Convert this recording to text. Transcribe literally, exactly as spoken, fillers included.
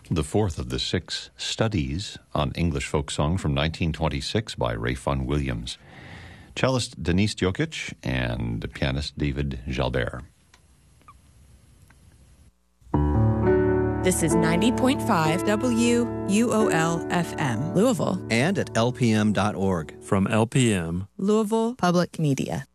the fourth of the six studies on English folk song from nineteen twenty-six by Rayfun Williams. Cellist Denise Jokic and pianist David Jalbert. This is ninety point five W U O L F M, Louisville. And at L P M dot org. From L P M, Louisville Public Media.